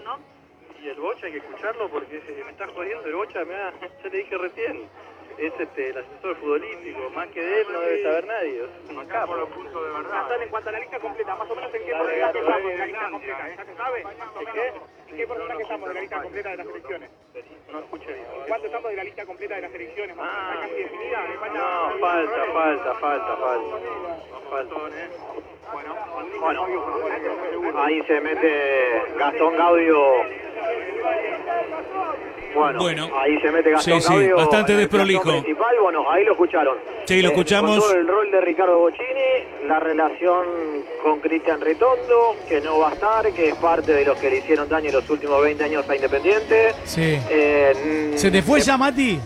Y el Bocha hay que escucharlo porque me está jodiendo el Bocha, ya te dije recién. Es el asesor futbolístico, más que de él no debe saber nadie. Es un capo. Los puntos de verdad. En cuanto a la lista completa, más o menos en qué porcentaje estamos de la lista completa, ¿ya se sabe? ¿En qué porcentaje estamos de la lista completa de las selecciones? No escuché bien. ¿En cuánto estamos de la lista completa de las selecciones? ¿Está casi definida? No, falta. Bueno, ahí se mete Gastón Gaudio. Bueno, ahí se mete Gastón Gaudio. Bastante desprolijo. Bueno, ahí lo escucharon. Sí, lo escuchamos. Con todo el rol de Ricardo Bocchini, la relación con Cristian Ritondo, que no va a estar, que es parte de los que le hicieron daño en los últimos 20 años a Independiente. Sí. ¿Se te fue ya, Mati?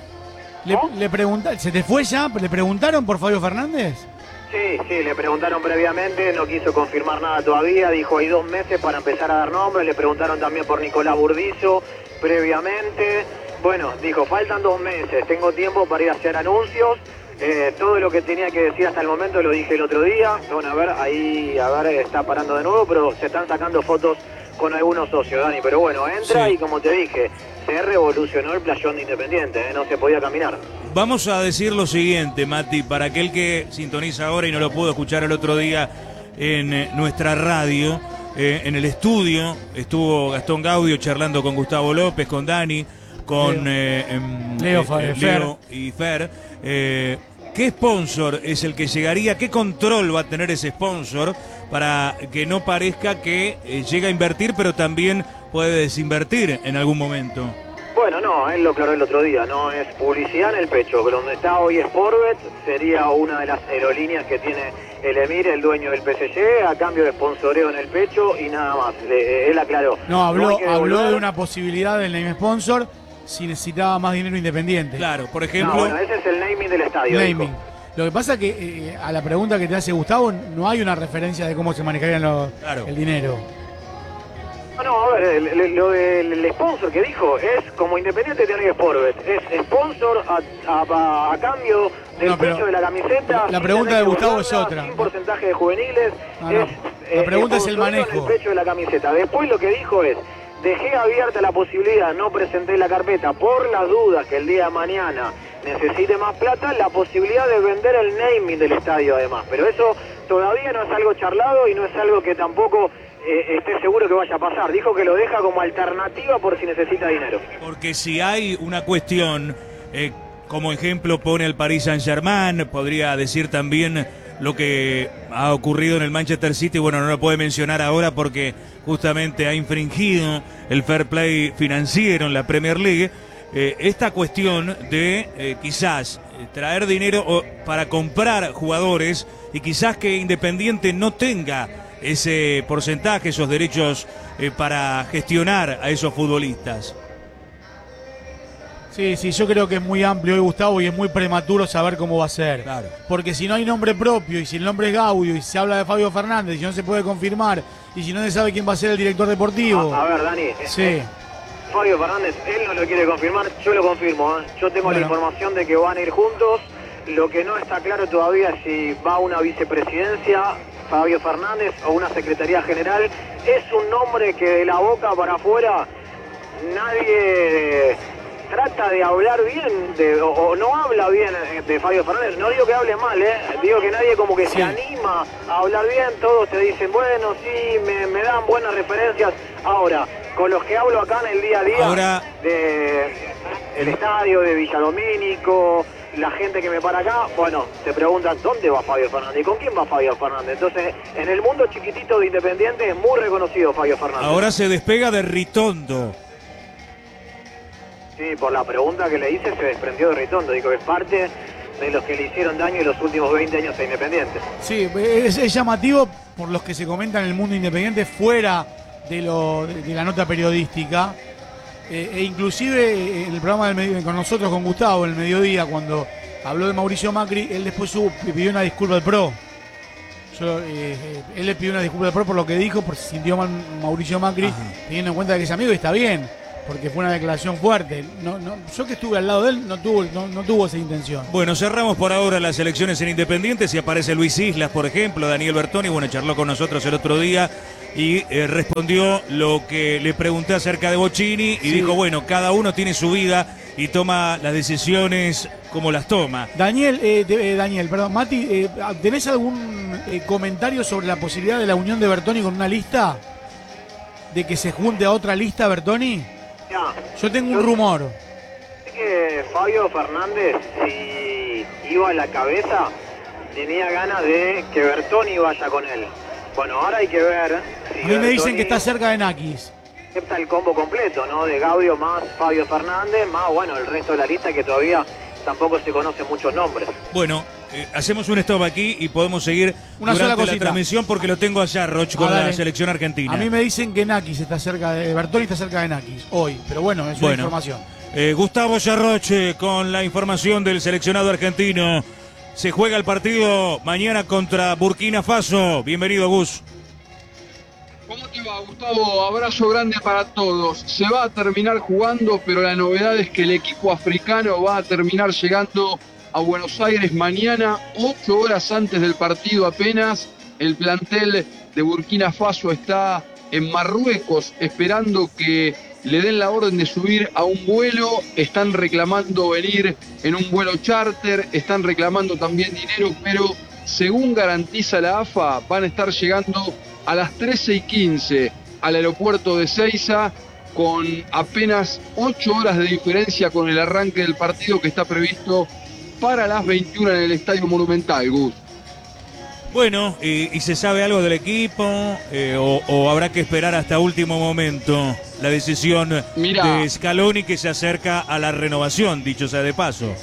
¿Se te fue ya? ¿Le preguntaron por Fabio Fernández? Sí, le preguntaron previamente, no quiso confirmar nada todavía, dijo hay 2 meses para empezar a dar nombres, le preguntaron también por Nicolás Burdizo previamente, bueno, dijo faltan 2 meses, tengo tiempo para ir a hacer anuncios, todo lo que tenía que decir hasta el momento lo dije el otro día, bueno, ahí está parando de nuevo, pero se están sacando fotos con algunos socios, Dani, pero bueno, entra y como te dije, se revolucionó el playón de Independiente, no se podía caminar. Vamos a decir lo siguiente, Mati, para aquel que sintoniza ahora y no lo pudo escuchar el otro día en nuestra radio, en el estudio estuvo Gastón Gaudio charlando con Gustavo López, con Dani, con Leo y Fer. ¿Qué sponsor es el que llegaría? ¿Qué control va a tener ese sponsor para que no parezca que llega a invertir, pero también puede desinvertir en algún momento? Bueno, no, él lo aclaró el otro día, no es publicidad en el pecho, pero donde está hoy Sportbet sería una de las aerolíneas que tiene el Emir, el dueño del PSG, a cambio de sponsoreo en el pecho y nada más, él aclaró. No, habló de una posibilidad del name sponsor si necesitaba más dinero Independiente. Claro, por ejemplo... No, bueno, ese es el naming del estadio. Naming. Lo que pasa es que a la pregunta que te hace Gustavo no hay una referencia de cómo se manejaría el dinero. No, a ver, lo del sponsor que dijo es como Independiente tiene Sportbet, es sponsor a cambio del precio de la camiseta. La pregunta de Gustavo es otra. Sin porcentaje de juveniles. La pregunta es el manejo. El precio de la camiseta. Después lo que dijo es, dejé abierta la posibilidad, no presenté la carpeta por las dudas que el día de mañana necesite más plata, la posibilidad de vender el naming del estadio además. Pero eso todavía no es algo charlado y no es algo que tampoco... esté seguro que vaya a pasar. Dijo que lo deja como alternativa por si necesita dinero. Porque si hay una cuestión, como ejemplo pone el Paris Saint-Germain, podría decir también lo que ha ocurrido en el Manchester City, bueno, no lo puede mencionar ahora porque justamente ha infringido el fair play financiero en la Premier League, esta cuestión de quizás traer dinero para comprar jugadores y quizás que Independiente no tenga ese porcentaje, esos derechos para gestionar a esos futbolistas. Sí, yo creo que es muy amplio, Gustavo, y es muy prematuro saber cómo va a ser. Claro. Porque si no hay nombre propio, y si el nombre es Gaudio, y se habla de Fabio Fernández, y no se puede confirmar, y si no se sabe quién va a ser el director deportivo. A ver, Dani. Sí. Fabio Fernández, él no lo quiere confirmar, yo lo confirmo. Yo tengo la información de que van a ir juntos. Lo que no está claro todavía es si va a una vicepresidencia Fabio Fernández o una secretaría general. Es un nombre que de la boca para afuera nadie trata de hablar bien o no habla bien de Fabio Fernández. No digo que hable mal, digo que nadie como que se anima a hablar bien. Todos te dicen, bueno, sí, me dan buenas referencias. Ahora, con los que hablo acá en el día a día, de el estadio, de Villadomínico, la gente que me para acá, bueno, te preguntan ¿dónde va Fabio Fernández? ¿Y con quién va Fabio Fernández? Entonces, en el mundo chiquitito de Independiente es muy reconocido Fabio Fernández. Ahora se despega de Ritondo. Sí, por la pregunta que le hice se desprendió de Ritondo. Digo que es parte de los que le hicieron daño en los últimos 20 años a Independiente. Sí, es llamativo por los que se comentan en el mundo independiente fuera de la nota periodística. Inclusive en el programa con nosotros, con Gustavo, en el mediodía, cuando habló de Mauricio Macri, él después pidió una disculpa al PRO. Él le pidió una disculpa al PRO por lo que dijo, porque se sintió mal Mauricio Macri, teniendo en cuenta que es amigo y está bien, porque fue una declaración fuerte. Yo que estuve al lado de él no tuvo esa intención. Bueno, cerramos por ahora las elecciones en Independiente. Si aparece Luis Islas, por ejemplo, Daniel Bertoni, bueno, charló con nosotros el otro día y respondió lo que le pregunté acerca de Bocchini y dijo, bueno, cada uno tiene su vida y toma las decisiones como las toma. Daniel, Mati, ¿tenés algún comentario sobre la posibilidad de la unión de Bertoni con una lista? ¿De que se junte a otra lista Bertoni? Yo tengo un rumor. Que Fabio Fernández, si iba a la cabeza, tenía ganas de que Bertoni vaya con él. Bueno, ahora hay que ver si a mí me dicen que está cerca de Nakis. Acepta el combo completo, ¿no? De Gaudio más Fabio Fernández, más, bueno, el resto de la lista que todavía tampoco se conocen muchos nombres. Bueno, hacemos un stop aquí y podemos seguir durante la transmisión porque lo tengo allá, Roch, con la selección argentina. A mí me dicen que Nakis está cerca de... Bertoni está cerca de Nakis hoy, pero bueno, es una información. Gustavo Yarroche con la información del seleccionado argentino. Se juega el partido mañana contra Burkina Faso. Bienvenido, Gus. ¿Cómo te va, Gustavo? Abrazo grande para todos. Se va a terminar jugando, pero la novedad es que el equipo africano va a terminar llegando a Buenos Aires mañana, 8 horas antes del partido apenas. El plantel de Burkina Faso está en Marruecos esperando que le den la orden de subir a un vuelo. Están reclamando venir en un vuelo charter, están reclamando también dinero, pero según garantiza la AFA, van a estar llegando a las 13:15 al aeropuerto de Ezeiza, con apenas 8 horas de diferencia con el arranque del partido que está previsto para las 21 en el Estadio Monumental, Gus. Bueno, ¿y se sabe algo del equipo o habrá que esperar hasta último momento la decisión de Scaloni, que se acerca a la renovación, dicho sea de paso?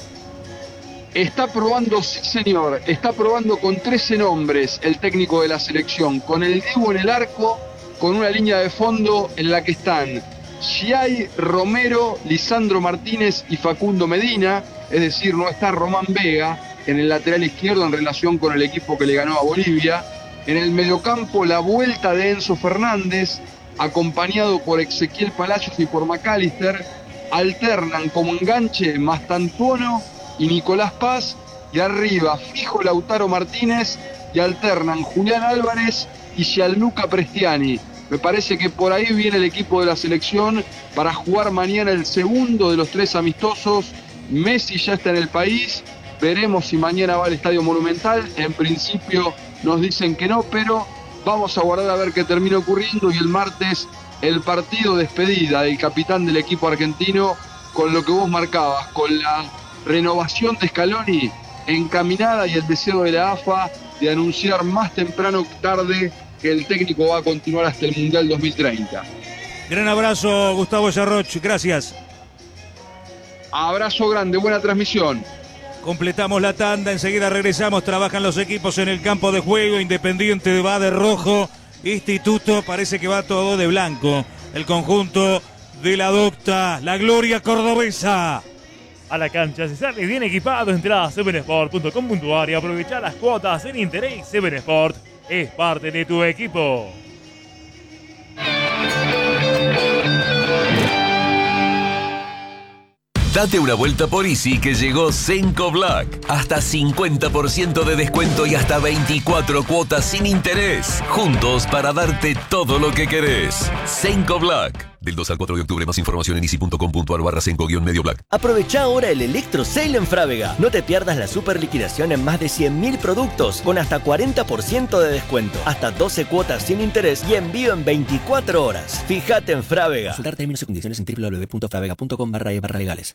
Está probando, sí señor, está probando con 13 nombres el técnico de la selección, con el Dibu en el arco, con una línea de fondo en la que están Giai, Romero, Lisandro Martínez y Facundo Medina, es decir, no está Román Vega en el lateral izquierdo en relación con el equipo que le ganó a Bolivia. En el mediocampo la vuelta de Enzo Fernández, acompañado por Ezequiel Palacios y por McAllister. Alternan como enganche Mastantuono y Nicolás Paz, y arriba fijo Lautaro Martínez, y alternan Julián Álvarez y Gianluca Prestiani. Me parece que por ahí viene el equipo de la selección para jugar mañana el segundo de los 3 amistosos. Messi ya está en el país. Veremos si mañana va al Estadio Monumental. En principio nos dicen que no, pero vamos a guardar a ver qué termina ocurriendo. Y el martes el partido despedida del capitán del equipo argentino, con lo que vos marcabas, con la renovación de Scaloni encaminada y el deseo de la AFA de anunciar más temprano que tarde que el técnico va a continuar hasta el Mundial 2030. Gran abrazo, Gustavo Yarroch, gracias. Abrazo grande, buena transmisión. Completamos la tanda, enseguida regresamos, trabajan los equipos en el campo de juego. Independiente va de rojo, Instituto parece que va todo de blanco. El conjunto de la Docta, la gloria cordobesa. A la cancha se sale bien equipado. Entrá a 7sport.com.ar y aprovecha las cuotas en interés. 7sport es parte de tu equipo. Date una vuelta por Easy, que llegó Cenco Black. Hasta 50% de descuento y hasta 24 cuotas sin interés. Juntos para darte todo lo que querés. Cenco Black. Del 2 al 4 de octubre, más información en easy.com.ar/Cenco-medio Black. Aprovecha ahora el Electro Sale en Frávega. No te pierdas la super liquidación en más de 100.000 productos con hasta 40% de descuento, hasta 12 cuotas sin interés y envío en 24 horas. Fíjate en Frávega. Consultar términos y condiciones en www.fravega.com/legales.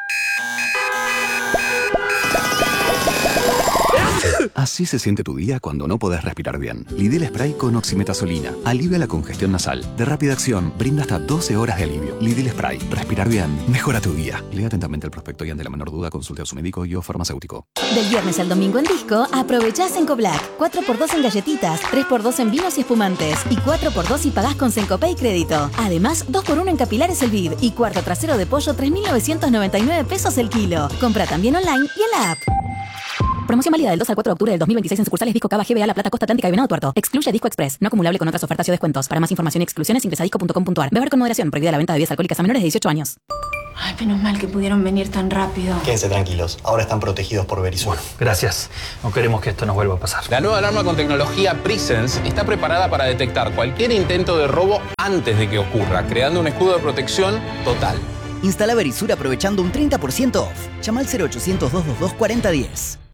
Así se siente tu día cuando no podés respirar bien. Lidl Spray con oximetazolina alivia la congestión nasal. De rápida acción, brinda hasta 12 horas de alivio. Lidl Spray. Respirar bien mejora tu día. Lea atentamente el prospecto y ante la menor duda consulte a su médico y o farmacéutico. Del viernes al domingo en Disco, aprovechá Cenco Black. 4x2 en galletitas, 3x2 en vinos y espumantes y 4x2 si pagás con Cencopay y crédito. Además, 2x1 en capilares el vid y cuarto trasero de pollo 3.999 pesos el kilo. Compra también online y en la app. Promoción válida del 2 al 4 de octubre del 2026 en sucursales Disco Cava, GBA, La Plata, Costa Atlántica y Venado Tuerto. Excluye Disco Express. No acumulable con otras ofertas y descuentos. Para más información y exclusiones ingresa a disco.com.ar. Beber con moderación. Prohibida la venta de bebidas alcohólicas a menores de 18 años. Ay, menos mal que pudieron venir tan rápido. Quédense tranquilos, ahora están protegidos por Verisur. Gracias. No queremos que esto nos vuelva a pasar. La nueva alarma con tecnología Presence está preparada para detectar cualquier intento de robo antes de que ocurra, creando un escudo de protección total. Instala Verisur aprovechando un 30% off. Llama al 0800 222 4010.